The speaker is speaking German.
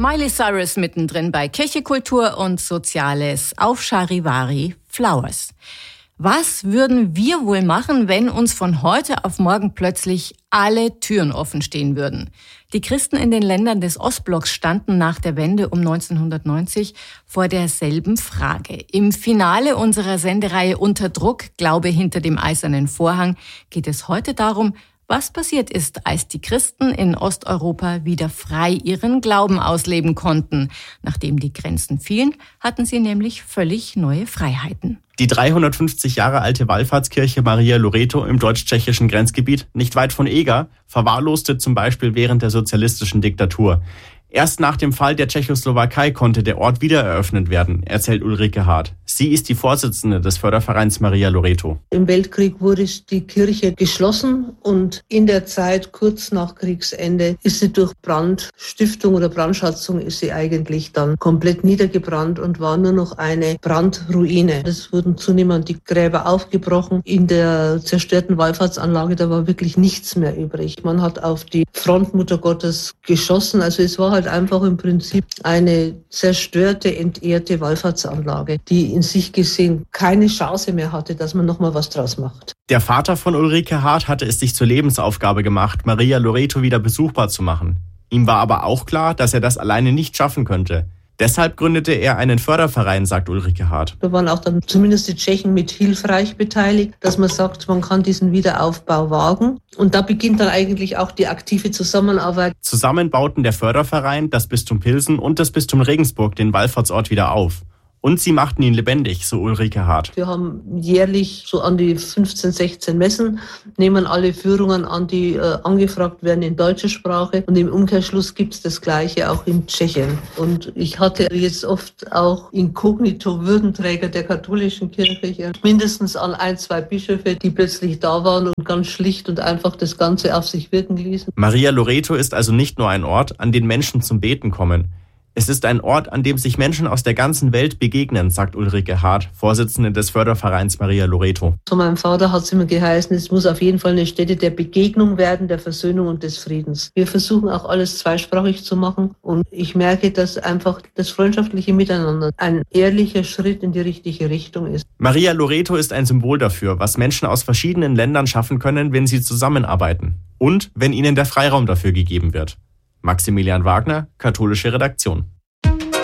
Miley Cyrus mittendrin bei Kirche, Kultur und Soziales auf Charivari Flowers. Was würden wir wohl machen, wenn uns von heute auf morgen plötzlich alle Türen offen stehen würden? Die Christen in den Ländern des Ostblocks standen nach der Wende um 1990 vor derselben Frage. Im Finale unserer Sendereihe Unter Druck, Glaube hinter dem eisernen Vorhang, geht es heute darum, was passiert ist, als die Christen in Osteuropa wieder frei ihren Glauben ausleben konnten. Nachdem die Grenzen fielen, hatten sie nämlich völlig neue Freiheiten. Die 350 Jahre alte Wallfahrtskirche Maria Loreto im deutsch-tschechischen Grenzgebiet, nicht weit von Eger, verwahrloste zum Beispiel während der sozialistischen Diktatur. Erst nach dem Fall der Tschechoslowakei konnte der Ort wieder eröffnet werden, erzählt Ulrike Hart. Sie ist die Vorsitzende des Fördervereins Maria Loreto. Im Weltkrieg wurde die Kirche geschlossen und in der Zeit kurz nach Kriegsende ist sie durch Brandstiftung oder Brandschatzung ist sie eigentlich dann komplett niedergebrannt und war nur noch eine Brandruine. Es wurden zunehmend die Gräber aufgebrochen. In der zerstörten Wallfahrtsanlage, da war wirklich nichts mehr übrig. Man hat auf die Frontmutter Gottes geschossen. Also es war halt einfach im Prinzip eine zerstörte, entehrte Wallfahrtsanlage, die in sich gesehen keine Chance mehr hatte, dass man nochmal was draus macht. Der Vater von Ulrike Hart hatte es sich zur Lebensaufgabe gemacht, Maria Loreto wieder besuchbar zu machen. Ihm war aber auch klar, dass er das alleine nicht schaffen könnte. Deshalb gründete er einen Förderverein, sagt Ulrike Hart. Da waren auch dann zumindest die Tschechen mit hilfreich beteiligt, dass man sagt, man kann diesen Wiederaufbau wagen. Und da beginnt dann eigentlich auch die aktive Zusammenarbeit. Zusammen bauten der Förderverein, das Bistum Pilsen und das Bistum Regensburg den Wallfahrtsort wieder auf. Und sie machten ihn lebendig, so Ulrike Hart. Wir haben jährlich so an die 15, 16 Messen, nehmen alle Führungen an, die angefragt werden in deutscher Sprache. Und im Umkehrschluss gibt es das Gleiche auch in Tschechien. Und ich hatte jetzt oft auch inkognito Würdenträger der katholischen Kirche, mindestens an 1, 2 Bischöfe, die plötzlich da waren und ganz schlicht und einfach das Ganze auf sich wirken ließen. Maria Loreto ist also nicht nur ein Ort, an den Menschen zum Beten kommen. Es ist ein Ort, an dem sich Menschen aus der ganzen Welt begegnen, sagt Ulrike Hart, Vorsitzende des Fördervereins Maria Loreto. Von meinem Vater hat es immer geheißen, es muss auf jeden Fall eine Stätte der Begegnung werden, der Versöhnung und des Friedens. Wir versuchen auch alles zweisprachig zu machen und ich merke, dass einfach das freundschaftliche Miteinander ein ehrlicher Schritt in die richtige Richtung ist. Maria Loreto ist ein Symbol dafür, was Menschen aus verschiedenen Ländern schaffen können, wenn sie zusammenarbeiten und wenn ihnen der Freiraum dafür gegeben wird. Maximilian Wagner, Katholische Redaktion.